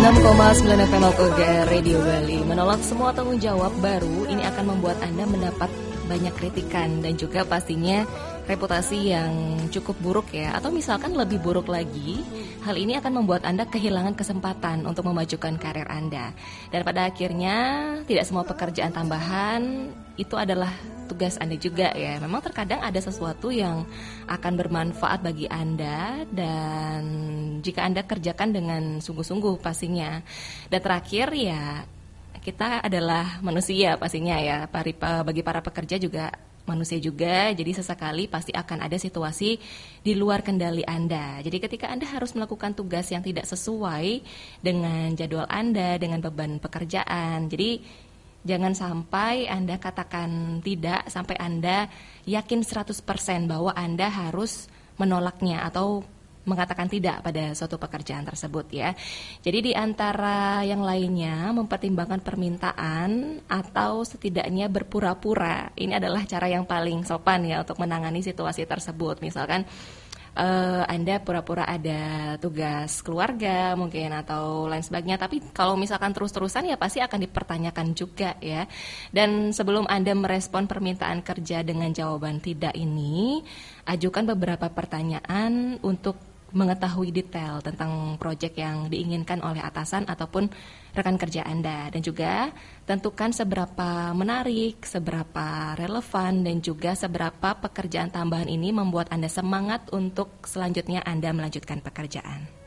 96,9 FM UGR Radio Bali. Menolak semua tanggung jawab baru ini akan membuat Anda mendapat banyak kritikan dan juga pastinya reputasi yang cukup buruk ya. Atau misalkan lebih buruk lagi, hal ini akan membuat Anda kehilangan kesempatan untuk memajukan karir Anda. Dan pada akhirnya tidak semua pekerjaan tambahan itu adalah tugas Anda juga ya. Memang terkadang ada sesuatu yang akan bermanfaat bagi Anda dan jika Anda kerjakan dengan sungguh-sungguh pastinya. Dan terakhir ya, kita adalah manusia pastinya ya. Bagi para pekerja juga manusia juga, jadi sesekali pasti akan ada situasi di luar kendali Anda. Jadi ketika Anda harus melakukan tugas yang tidak sesuai dengan jadwal Anda, dengan beban pekerjaan, jadi jangan sampai Anda katakan tidak sampai Anda yakin 100% bahwa Anda harus menolaknya atau mengatakan tidak pada suatu pekerjaan tersebut ya. Jadi di antara yang lainnya mempertimbangkan permintaan atau setidaknya berpura-pura. Ini adalah cara yang paling sopan ya untuk menangani situasi tersebut. Misalkan Anda pura-pura ada tugas keluarga mungkin atau lain sebagainya, tapi kalau misalkan terus-terusan ya pasti akan dipertanyakan juga ya. Dan sebelum Anda merespon permintaan kerja dengan jawaban tidak ini, ajukan beberapa pertanyaan untuk mengetahui detail tentang proyek yang diinginkan oleh atasan ataupun rekan kerja Anda. Dan juga tentukan seberapa menarik, seberapa relevan, dan juga seberapa pekerjaan tambahan ini membuat Anda semangat untuk selanjutnya Anda melanjutkan pekerjaan.